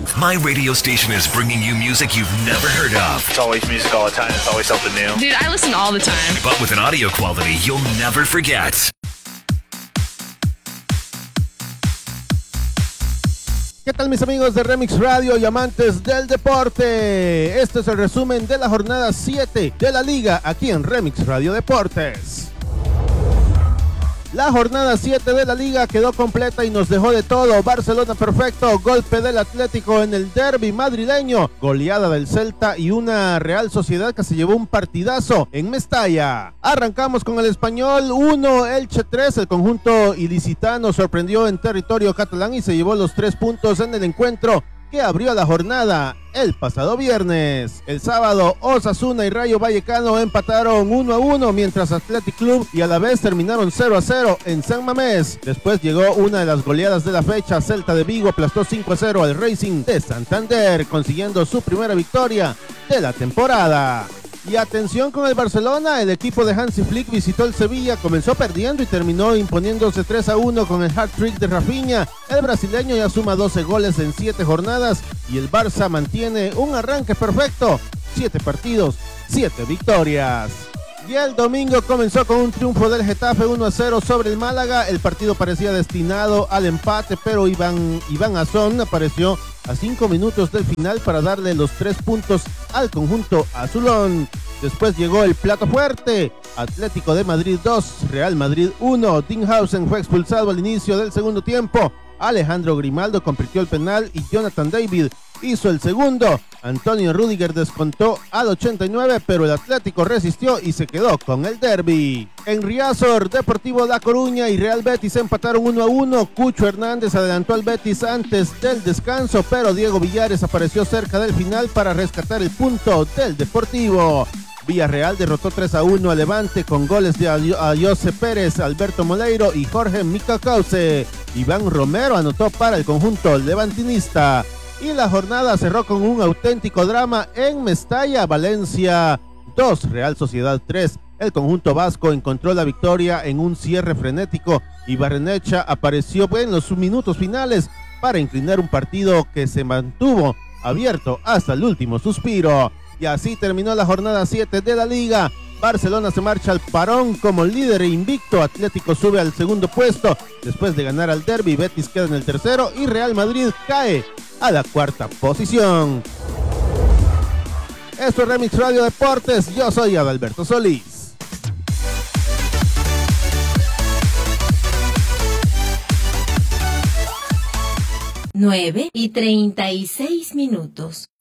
My radio station is bringing you music you've never heard of. It's always music all the time. It's always something new. Dude, I listen all the time. But with an audio quality you'll never forget. ¿Qué tal mis amigos de Remix Radio y amantes del deporte? Este es el resumen de la jornada 7 de la Liga aquí en Remix Radio Deportes. La jornada 7 de la Liga quedó completa y nos dejó de todo. Barcelona perfecto, golpe del Atlético en el derbi madrileño, goleada del Celta y una Real Sociedad que se llevó un partidazo en Mestalla. Arrancamos con el Español 1, Elche 3, el conjunto ilicitano sorprendió en territorio catalán y se llevó los 3 puntos en el encuentro que abrió la jornada el pasado viernes. El sábado, Osasuna y Rayo Vallecano empataron 1-1, mientras Athletic Club y Alavés terminaron 0-0 en San Mamés. Después llegó una de las goleadas de la fecha. Celta de Vigo aplastó 5-0 al Racing de Santander, consiguiendo su primera victoria de la temporada. Y atención con el Barcelona, el equipo de Hansi Flick visitó el Sevilla, comenzó perdiendo y terminó imponiéndose 3-1 con el hat-trick de Rafinha. El brasileño ya suma 12 goles en 7 jornadas y el Barça mantiene un arranque perfecto, 7 partidos, 7 victorias. Y el domingo comenzó con un triunfo del Getafe 1-0 sobre el Málaga. El partido parecía destinado al empate, pero Iván Azón apareció a 5 minutos del final para darle los 3 puntos al conjunto azulón. Después llegó el plato fuerte. Atlético de Madrid 2, Real Madrid 1. Dinghausen fue expulsado al inicio del segundo tiempo. Alejandro Grimaldo convirtió el penal y Jonathan David hizo el segundo. Antonio Rüdiger descontó al 89, pero el Atlético resistió y se quedó con el derbi. En Riazor, Deportivo La Coruña y Real Betis empataron 1-1. Cucho Hernández adelantó al Betis antes del descanso, pero Diego Villares apareció cerca del final para rescatar el punto del Deportivo. Villarreal derrotó 3-1 a Levante con goles de José Pérez, Alberto Moleiro y Jorge Micacause. Iván Romero anotó para el conjunto levantinista. Y la jornada cerró con un auténtico drama en Mestalla. Valencia 2, Real Sociedad 3. El conjunto vasco encontró la victoria en un cierre frenético y Barrenechea apareció en los minutos finales para inclinar un partido que se mantuvo abierto hasta el último suspiro. Y así terminó la jornada 7 de la Liga. Barcelona se marcha al parón como líder e invicto. Atlético sube al segundo puesto después de ganar al derbi. Betis queda en el tercero y Real Madrid cae a la cuarta posición. Esto es Remix Radio Deportes. Yo soy Adalberto Solís. Nueve y 36 minutos.